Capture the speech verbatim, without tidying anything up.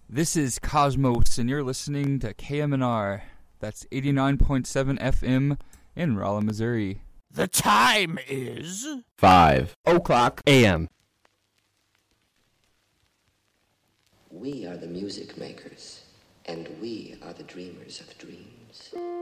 This is Cosmos, and you're listening to K M N R. That's eighty-nine point seven F M in Rolla, Missouri. The time is five o'clock a m We are the music makers, and we are the dreamers of dreams.